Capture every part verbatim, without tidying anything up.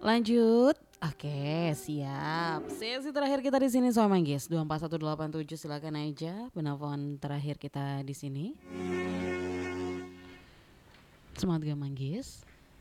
Lanjut. Oke, siap. Sesi terakhir kita di sini Soal Manggis dua empat satu delapan tujuh, silakan aja penelpon terakhir kita di sini. Semangat gak Manggis?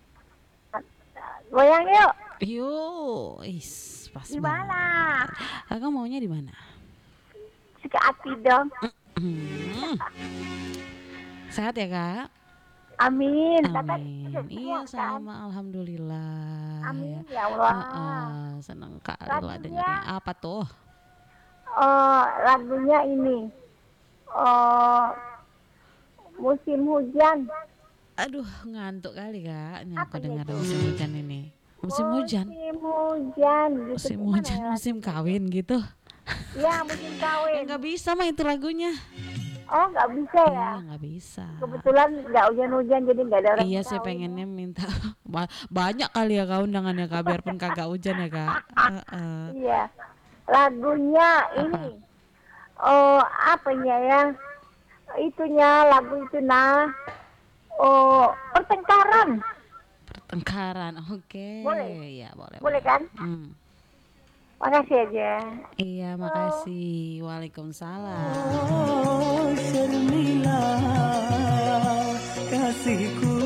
Goyang yuk. Yuk, is pas Di mana? Kakak maunya di mana? Suka hati dong. Hmm. Sehat ya kak? Amin. Amin. Iya sama, alhamdulillah. Amin ya Allah. Uh, uh, seneng kali lah Lagunya? dengarnya. Apa tuh? Oh, lagunya ini. Oh, musim hujan. Aduh, ngantuk kali kak. Ini aku Apanya dengar itu? musim hujan ini. Musim hujan. Musim hujan. Gitu. Musim Gimana hujan, ya musim lagunya? kawin gitu. Ya, musim Ya kawin. nggak bisa mah itu lagunya. Oh, nggak bisa ya? Iya nggak bisa. Kebetulan nggak hujan-hujan jadi nggak ada orang Iya kawin. sih pengennya minta ba- banyak kali ya kak undangannya kak, biarpun kagak hujan ya kak. Uh, uh. Iya. Lagunya ini. Oh, apanya ya? Itunya lagu itu nah. Oh, pertengkaran. Pertengkaran, oke. Boleh? Iya boleh. Boleh kan? Hmm. Makasih aja. Iya makasih. Waalaikumsalam. Oh, Shermila kasihku.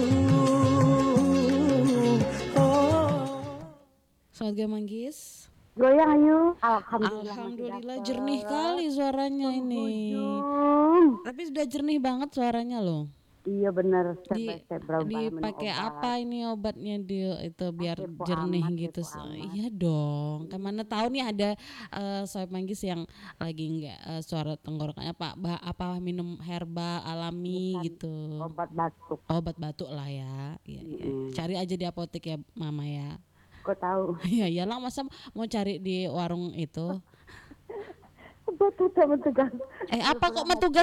Oh. Selamat gak Manggis? Goyang ayo. Alhamdulillah. Alhamdulillah jernih kali suaranya ini. Ujung. Tapi sudah jernih banget suaranya loh. Iya benar. Di dipakai apa ini obatnya dia itu biar Kepo jernih amat, gitu. kepo amat. Iya dong. Kemana tahu nih ada uh, Sobat Manggis yang lagi enggak uh, suara tenggorokannya Pak ba- apa minum herba alami Bukan, gitu. obat batuk. Obat batuk lah ya. Iya, iya. Mm. Cari aja di apotek ya Mama ya. Kau tahu? Iya iyalah masa mau cari di warung itu. Betul betul. Eh apa kok mentugas